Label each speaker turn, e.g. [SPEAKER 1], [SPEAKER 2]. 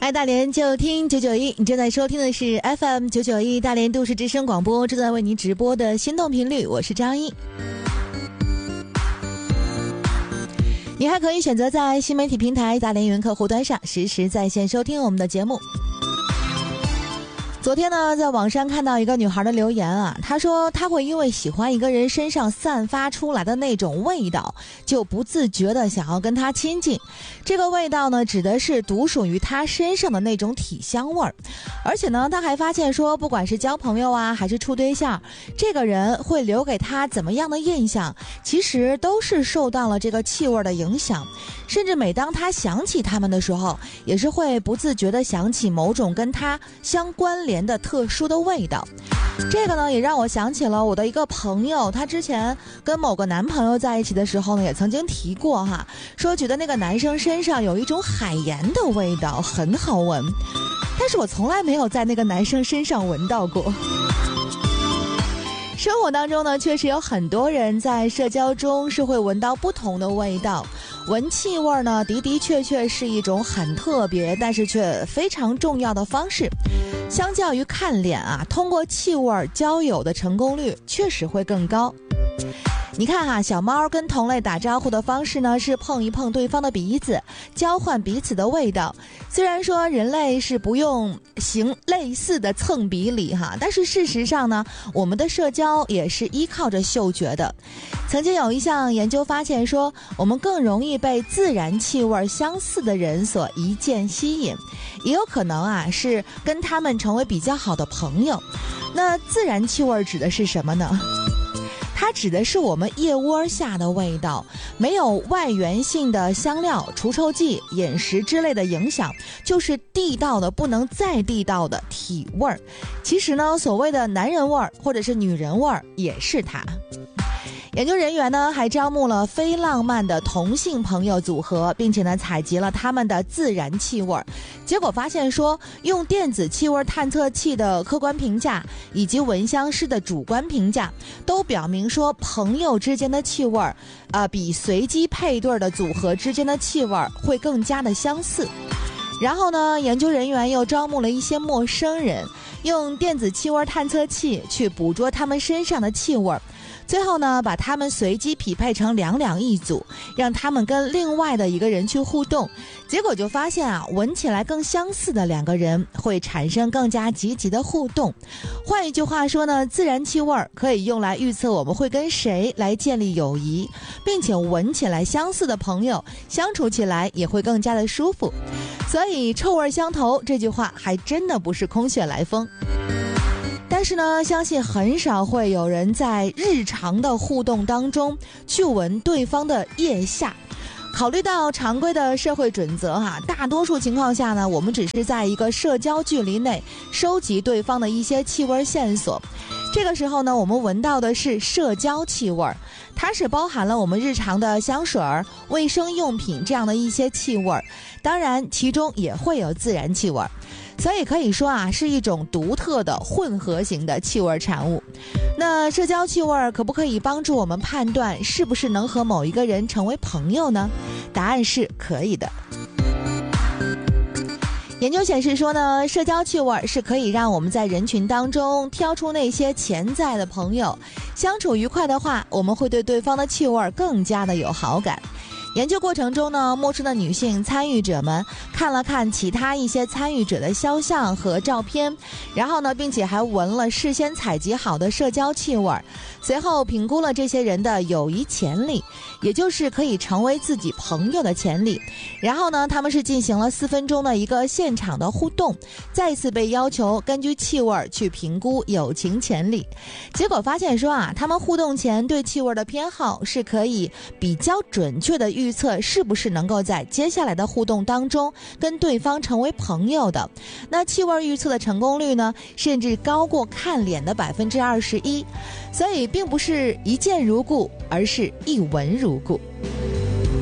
[SPEAKER 1] 爱大连就听991，你正在收听的是 FM 991大连都市之声广播，正在为您直播的心动频率，我是张一。你还可以选择在新媒体平台大连云客户端上实时在线收听我们的节目。昨天呢，在网上看到一个女孩的留言啊，她说她会因为喜欢一个人身上散发出来的那种味道，就不自觉的想要跟他亲近。这个味道呢，指的是独属于他身上的那种体香味儿。而且呢，她还发现说，不管是交朋友啊，还是处对象，这个人会留给他怎么样的印象，其实都是受到了这个气味的影响。甚至每当他想起他们的时候，也是会不自觉地想起某种跟他相关联的特殊的味道。这个呢，也让我想起了我的一个朋友，他之前跟某个男朋友在一起的时候呢，也曾经提过哈，说觉得那个男生身上有一种海盐的味道，很好闻。但是我从来没有在那个男生身上闻到过。生活当中呢，确实有很多人在社交中是会闻到不同的味道。闻气味呢，的确是一种很特别，但是却非常重要的方式。相较于看脸啊，通过气味交友的成功率确实会更高。你看哈，小猫跟同类打招呼的方式呢，是碰一碰对方的鼻子，交换彼此的味道。虽然说人类是不用行类似的蹭鼻礼哈，但是事实上呢，我们的社交也是依靠着嗅觉的。曾经有一项研究发现说，我们更容易被自然气味相似的人所一见吸引，也有可能啊是跟他们成为比较好的朋友。那自然气味指的是什么呢？它指的是我们腋窝下的味道，没有外源性的香料、除臭剂、饮食之类的影响，就是地道的不能再地道的体味儿。其实呢，所谓的男人味儿或者是女人味儿也是它。研究人员呢还招募了非浪漫的同性朋友组合，并且呢采集了他们的自然气味，结果发现说，用电子气味探测器的客观评价以及闻香师的主观评价都表明说，朋友之间的气味比随机配对的组合之间的气味会更加的相似。然后呢，研究人员又招募了一些陌生人，用电子气味探测器去捕捉他们身上的气味，最后呢，把他们随机匹配成两两一组，让他们跟另外的一个人去互动。结果就发现啊，闻起来更相似的两个人会产生更加积极的互动。换一句话说呢，自然气味可以用来预测我们会跟谁来建立友谊，并且闻起来相似的朋友相处起来也会更加的舒服。所以臭味相投这句话还真的不是空穴来风。但是呢，相信很少会有人在日常的互动当中去闻对方的腋下。考虑到常规的社会准则哈，大多数情况下呢，我们只是在一个社交距离内收集对方的一些气味线索。这个时候呢，我们闻到的是社交气味，它是包含了我们日常的香水、卫生用品这样的一些气味，当然其中也会有自然气味。所以可以说啊，是一种独特的混合型的气味产物。那社交气味可不可以帮助我们判断是不是能和某一个人成为朋友呢？答案是可以的。研究显示说呢，社交气味是可以让我们在人群当中挑出那些潜在的朋友，相处愉快的话，我们会对对方的气味更加的有好感。研究过程中呢，陌生的女性参与者们看了看其他一些参与者的肖像和照片，然后呢，并且还闻了事先采集好的社交气味，随后评估了这些人的友谊潜力，也就是可以成为自己朋友的潜力。然后呢，他们是进行了4分钟的一个现场的互动，再次被要求根据气味去评估友情潜力。结果发现说啊，他们互动前对气味的偏好是可以比较准确的预测是不是能够在接下来的互动当中跟对方成为朋友的。那气味预测的成功率呢，甚至高过看脸的21%。所以并不是一见如故，而是一闻如故。